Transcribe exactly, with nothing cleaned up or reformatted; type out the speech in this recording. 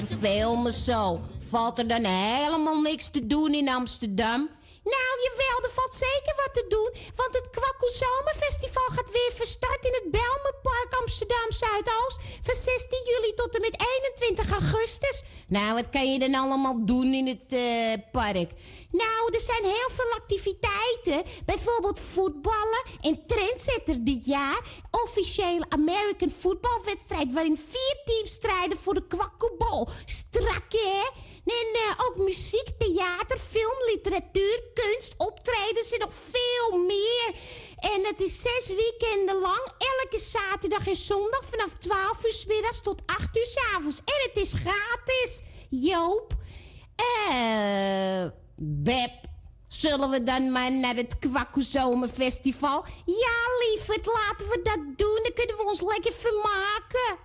Verveel me zo. Valt er dan helemaal niks te doen in Amsterdam? Nou, jawel, er valt zeker wat te doen. Want het Kwaku Zomerfestival gaat weer van start in het Belmenpark Amsterdam Zuidoost. Van zestien juli tot en met eenentwintig augustus. Nou, wat kan je dan allemaal doen in het uh, park? Nou, er zijn heel veel activiteiten. Bijvoorbeeld voetballen en trendsetter dit jaar. Officiële American voetbalwedstrijd waarin vier teams strijden voor de Kwaku Bowl. Strak, hè? En uh, ook muziek, theater, film, literatuur, kunst, optredens en nog veel meer. En het is zes weekenden lang, elke zaterdag en zondag vanaf twaalf uur 's middags tot acht uur 's avonds. En het is gratis. Joop. Eh... Uh, Beb. Zullen we dan maar naar het Kwaku Zomerfestival? Ja, lieverd, laten we dat doen. Dan kunnen we ons lekker vermaken.